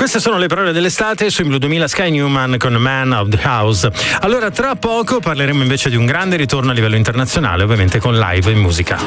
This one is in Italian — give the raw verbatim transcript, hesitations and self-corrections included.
Queste sono le parole dell'estate su Blu duemila, Sky Newman con Man of the House. Allora, tra poco parleremo invece di un grande ritorno a livello internazionale, ovviamente con live in musica.